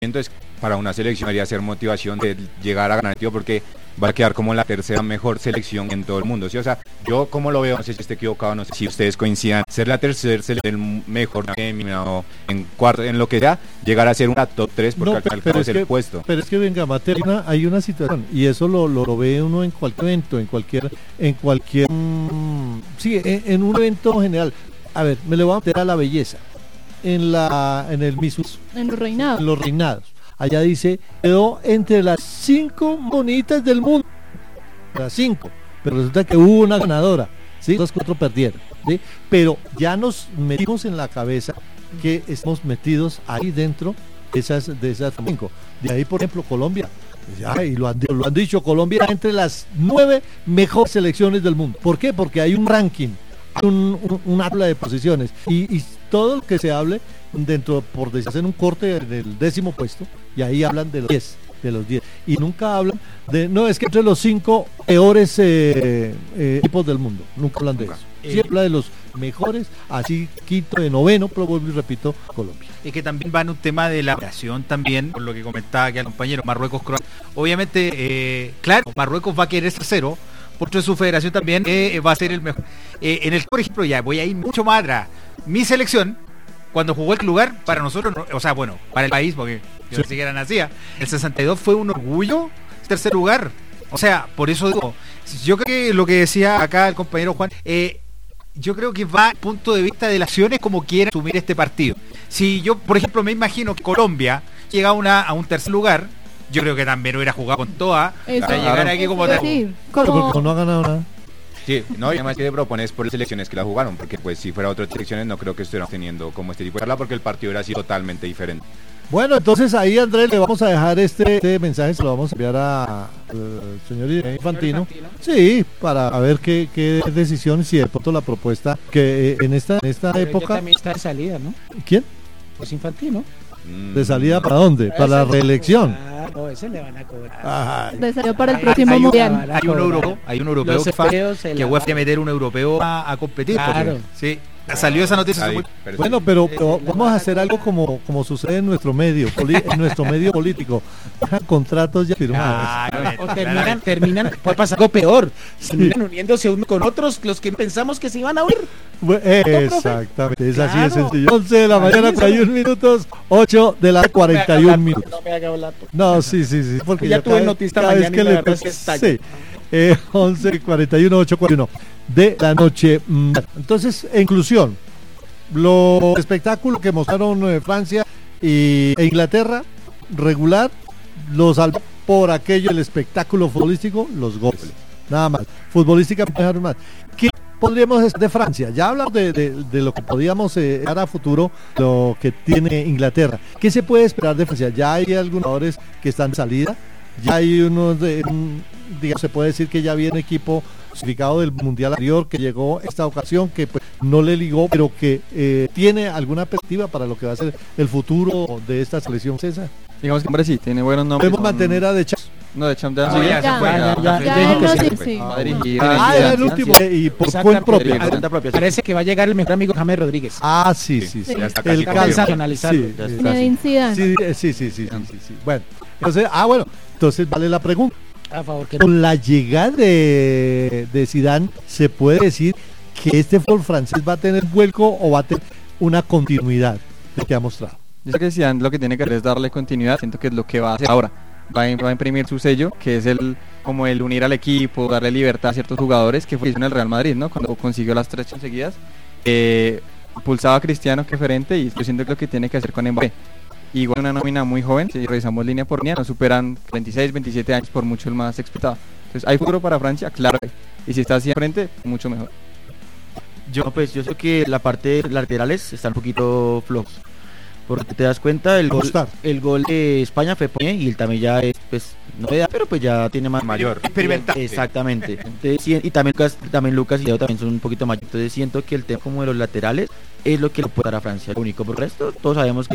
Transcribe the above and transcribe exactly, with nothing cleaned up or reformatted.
Entonces, para una selección debería ser motivación de llegar a ganar el tío, porque va a quedar como la tercera mejor selección en todo el mundo, ¿sí? O sea, yo como lo veo, no sé si esté equivocado, no sé si ustedes coincidan, ser la tercera selección mejor eliminado en cuarto, en lo que sea, llegar a ser una top tres, porque No, al pero, final pero es es el que, puesto. pero es que venga, Mateo, hay una, hay una situación, y eso lo, lo, lo ve uno en cualquier evento, en cualquier, en cualquier, mmm, sí, en, en un evento general. A ver, me le voy a meter a la belleza, en la, en el Miss Universo, En los reinados. en los reinados. Allá dice, quedó entre las cinco bonitas del mundo, las cinco, pero resulta que hubo una ganadora, ¿sí? Los cuatro perdieron, ¿sí? Pero ya nos metimos en la cabeza que estamos metidos ahí dentro de esas, de esas cinco. De ahí, por ejemplo, Colombia, ya, y lo han, lo han dicho, Colombia entre las nueve mejores selecciones del mundo. ¿Por qué? Porque hay un ranking, un, un, una tabla de posiciones, y, y todo lo que se hable dentro, por decir, hacen un corte del décimo puesto, y ahí hablan de los diez, de los diez, y nunca hablan de, no, es que entre los cinco peores eh, eh, equipos del mundo, nunca hablan de eso, siempre habla de los mejores, así quinto de noveno, pero vuelvo y repito, Colombia. Es que también va en un tema de la operación también, por lo que comentaba aquí el compañero, Marruecos, Croacia. Obviamente, eh, claro, Marruecos va a querer ser cero, porque su federación también eh, va a ser el mejor. Eh, en el, por ejemplo, ya voy a ir mucho más atrás. Mi selección, cuando jugó el lugar, para nosotros, o sea, bueno, para el país, porque yo sí. ni siquiera nacía, el sesenta y dos fue un orgullo, tercer lugar. O sea, por eso digo, yo creo que lo que decía acá el compañero Juan, eh, yo creo que va al punto de vista de las acciones como quieren asumir este partido. Si yo, por ejemplo, me imagino que Colombia llega a, una, a un tercer lugar, yo creo que también hubiera jugado con toda, Eso. para llegar aquí como tal. Sí, Como... como... no ha ganado nada. Sí, no, y además que te propones por las selecciones que la jugaron, porque pues si fuera otras selecciones no creo que estuvieran teniendo como este tipo de charla, porque el partido hubiera sido totalmente diferente. Bueno, entonces ahí, Andrés, le vamos a dejar este, este mensaje, se lo vamos a enviar a uh, señor Infantino. Sí, para ver qué, qué decisión, si de pronto la propuesta que eh, en esta, en esta Pero época... también está de salida, ¿no? ¿Quién? Pues Infantino. ¿De salida para dónde? ¿Para la reelección? Ah, no, ese le van a cobrar. Ay. De salió para el Hay- próximo hay un- mundial. Hay un europeo, hay un europeo Los que, fa- europeos se que la UEFA van. a meter un europeo a, a competir. Claro. porque- sí, salió esa noticia. hace Ahí, muy- pero Bueno, sí. pero, pero vamos a hacer algo como, como sucede en nuestro medio, poli- en nuestro medio político. Contratos ya firmados. Claro, O terminan, terminan, puede pasar algo peor. Terminan uniéndose unos con otros, los que pensamos que se iban a unir. Bu- Exactamente, es así de Claro. sencillo. once de la mañana, cuarenta y un minutos, ocho de la cuarenta y un minutos. No me haga hablar. No, sí, sí, sí. Porque Ya yo tuve cada- noticia cada vez mañana que y la le verdad es toca- que estallo. sí. Eh, once cuarenta y uno, ocho cuarenta y uno de la noche. Mm, Entonces, en inclusión, los espectáculos que mostraron eh, Francia y, e Inglaterra, regular, los al por aquello el espectáculo futbolístico, los goles. Nada más. Futbolística, más. ¿Qué podríamos decir de Francia? Ya hablamos de, de, de lo que podíamos eh, dar a futuro, lo que tiene Inglaterra. ¿Qué se puede esperar de Francia? Ya hay algunos jugadores que están en salida, ya hay unos de, un, digamos, se puede decir que ya viene equipo clasificado del mundial anterior que llegó esta ocasión, que pues, no le ligó, pero que eh, tiene alguna perspectiva para lo que va a ser el futuro de esta selección francesa. Digamos que hombre sí, tiene buenos nombres. Podemos son- mantener a De Champs. No, de Champs No, ya, Ya, se fue. ya, ya, ya, ya, Ya Dejen él que no se- sí, sí. Va a dirigir Ah, Ah, Francia. era el último. Y por Exacto, cuenta propia. por cuenta propia. Parece que va a llegar el mejor amigo de James Rodríguez. Ah, sí, sí, sí. Ya está El casi calza- confirmado. Analizarlo. sí, Ya sí, está. Zinedine Zidane. sí, eh, sí, sí, sí, sí, sí, sí. Bueno, entonces, ah, bueno, entonces vale la pregunta. A favor que Con la llegada de, de Zidane, ¿se puede decir que este fútbol francés va a tener vuelco o va a tener una continuidad de que ha mostrado? Yo creo que Zidane lo que tiene que hacer es darle continuidad. Siento que es lo que va a hacer ahora. Va a, va a imprimir su sello, que es el como el unir al equipo, darle libertad a ciertos jugadores, que fue en el Real Madrid, ¿no? Cuando consiguió las tres seguidas, eh, impulsaba a Cristiano que diferente, y yo siento que lo que tiene que hacer con Mbappé. Igual una nómina muy joven, si revisamos línea por línea, no superan veintiséis, veintisiete años, por mucho el más explotado. Entonces, ¿hay futuro para Francia? Claro. Y si está así enfrente, mucho mejor. Yo pues yo sé que la parte laterales están un poquito flojos. Porque te das cuenta, el gol, Ajustar. el gol de España fue Poñé, y él también ya es, pues, no de edad, pero pues ya tiene más Mayor. Experimental. Exactamente. Entonces, sí, y también Lucas, también Lucas y Leo también son un poquito mayores. Entonces siento que el tema como de los laterales es lo que le puede dar a Francia. Lo único, por el resto, todos sabemos que